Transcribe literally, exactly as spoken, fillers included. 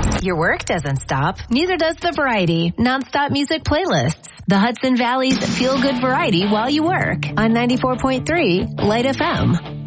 Your work doesn't stop. Neither does the variety. Nonstop music playlists. The Hudson Valley's feel-good variety while you work on ninety-four point three Light F M.